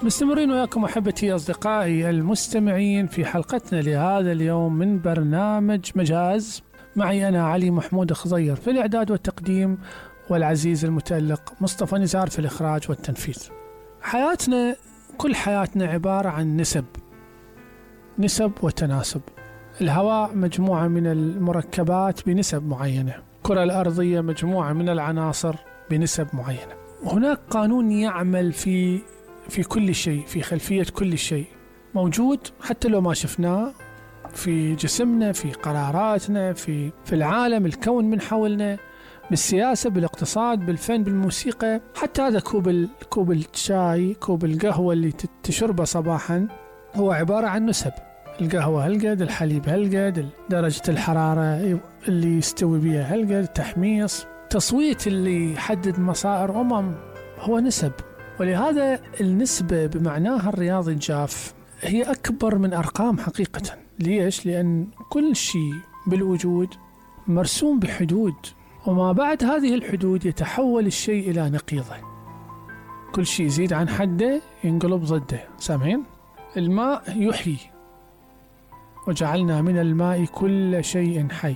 مستمرين وياكم أحبتي أصدقائي المستمعين في حلقتنا لهذا اليوم من برنامج مجاز. معي أنا علي محمود خضير في الإعداد والتقديم، والعزيز المتألق مصطفى نزار في الإخراج والتنفيذ. حياتنا، كل حياتنا عبارة عن نسب وتناسب. الهواء مجموعة من المركبات بنسب معينة، الكرة الأرضية مجموعة من العناصر بنسب معينة. هناك قانون يعمل في كل شيء، في خلفية كل شيء موجود حتى لو ما شفناه، في جسمنا، في قراراتنا، في العالم، الكون من حولنا، بالسياسة، بالاقتصاد، بالفن، بالموسيقى. حتى هذا كوب الشاي، كوب القهوة اللي تشربه صباحا هو عبارة عن نسب. القهوة هالقد، الحليب هالقد، درجة الحرارة اللي يستوي بها هالقد، التحميص، تصويت اللي يحدد مصائر هو نسب. ولهذا النسبة بمعناها الرياضي الجاف هي أكبر من أرقام حقيقة. ليش؟ لأن كل شيء بالوجود مرسوم بحدود، وما بعد هذه الحدود يتحول الشيء إلى نقيضه. كل شيء يزيد عن حده ينقلب ضده. سامعين؟ الماء يحيي، وجعلنا من الماء كل شيء حي،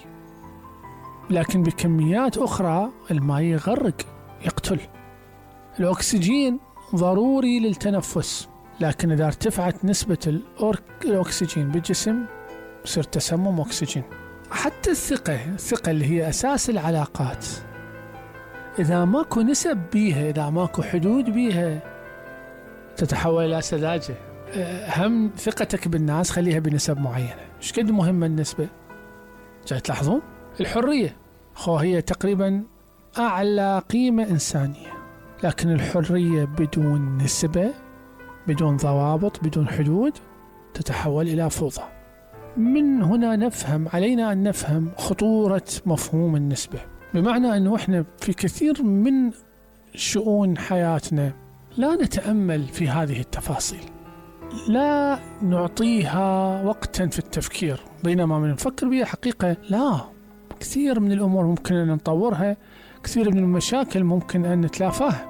لكن بكميات أخرى الماء يغرق، يقتل. الأكسجين ضروري للتنفس، لكن إذا ارتفعت نسبة الأكسجين بالجسم يصير تسمم أكسجين. حتى الثقة اللي هي أساس العلاقات، إذا ماكو نسب بيها، إذا ماكو حدود بيها، تتحول إلى سذاجة. هم ثقتك بالناس خليها بنسب معينة. إيش قد مهمة النسبة؟ جاي تلاحظون؟ الحرية هي تقريبا أعلى قيمة إنسانية، لكن الحرية بدون نسبة، بدون ضوابط، بدون حدود، تتحول إلى فوضى. من هنا علينا أن نفهم خطورة مفهوم النسبة، بمعنى أنه إحنا في كثير من شؤون حياتنا لا نتأمل في هذه التفاصيل، لا نعطيها وقتا في التفكير، بينما من نفكر بها حقيقة لا. كثير من الأمور ممكن أن نطورها، كثير من المشاكل ممكن أن نتلافاها.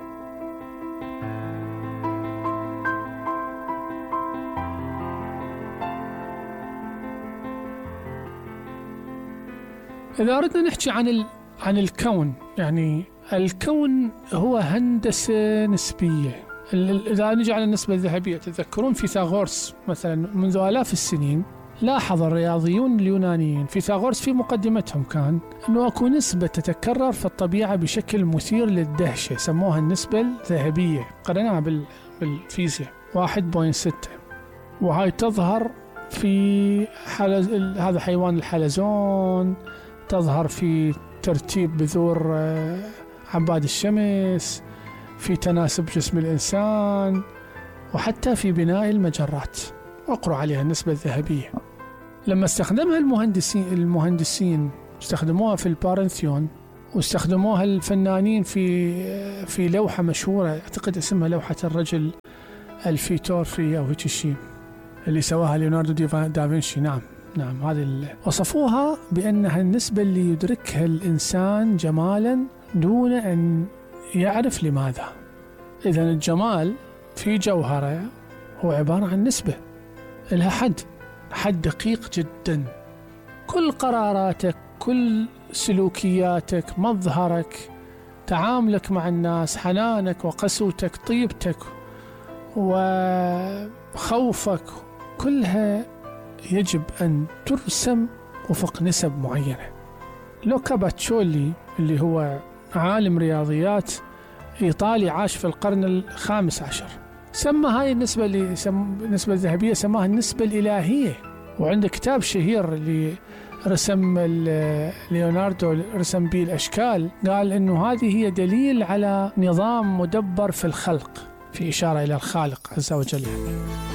إذا أردنا نحكي عن الكون، يعني الكون هو هندسة نسبية. إذا نجي على النسبة الذهبية، تذكرون فيثاغورس مثلا منذ آلاف السنين لاحظ الرياضيون اليونانيين، فيثاغورس في مقدمتهم كان أنه أكو نسبة تتكرر في الطبيعة بشكل مثير للدهشة، سموها النسبة الذهبية، قرأناها بالفيزياء 1.6، وهاي تظهر في هذا حيوان الحلزون، تظهر في ترتيب بذور عباد الشمس، في تناسب جسم الإنسان، وحتى في بناء المجرات. اقرأوا عليها النسبة الذهبية. لما استخدمها المهندسين استخدموها في البارنثيون، واستخدموها الفنانين في لوحة مشهورة أعتقد اسمها لوحة الرجل الفيتوري أو هيك شيء، اللي سواها ليوناردو دافنشي. نعم هذه وصفوها بأنها النسبة اللي يدركها الإنسان جمالا دون أن يعرف لماذا. إذن الجمال في جوهره هو عبارة عن نسبة لها حد دقيق جدا. كل قراراتك، كل سلوكياتك، مظهرك، تعاملك مع الناس، حنانك وقسوتك، طيبتك وخوفك، كلها يجب أن ترسم وفق نسب معينة. لوكا باتشولي اللي هو عالم رياضيات إيطالي عاش في القرن ال15، سمى هاي النسبة النسبة الذهبية سماها النسبة الإلهية. وعنده كتاب شهير اللي رسم ليوناردو، رسم به الأشكال، قال إنه هذه هي دليل على نظام مدبر في الخلق، في إشارة إلى الخالق عز وجل.